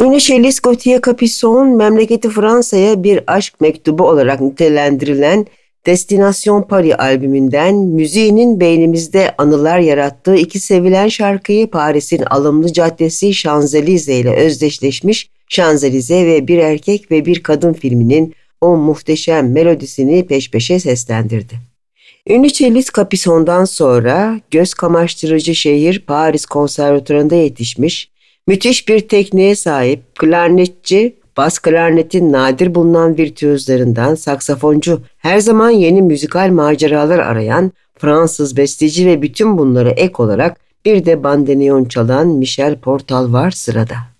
Ünlü cellist Gauthier Capuçon, memleketi Fransa'ya bir aşk mektubu olarak nitelendirilen Destination Paris albümünden müziğinin beynimizde anılar yarattığı iki sevilen şarkıyı Paris'in alımlı caddesi Şanzelize ile özdeşleşmiş Şanzelize ve Bir Erkek ve Bir Kadın filminin o muhteşem melodisini peş peşe seslendirdi. Ünlü cellist Capuçon'dan sonra göz kamaştırıcı şehir Paris Konservatuvarı'nda yetişmiş, müthiş bir tekniğe sahip klarnetçi, bas klarnetin nadir bulunan virtüözlerinden saksafoncu, her zaman yeni müzikal maceralar arayan Fransız besteci ve bütün bunlara ek olarak bir de bandoneon çalan Michel Portal var sırada.